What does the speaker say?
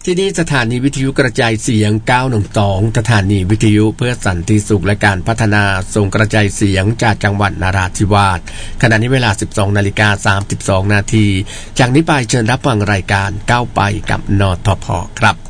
ที่นี่สถานีวิทยุกระจายเสียง912สถานีวิทยุเพื่อสันติสุขและการพัฒนาส่งกระจายเสียงจากจังหวัดนราธิวาสขณะนี้เวลา 12:32 นาทีจากนี้ไปเชิญรับฟังรายการก้าวไปกับนทพ.ครับ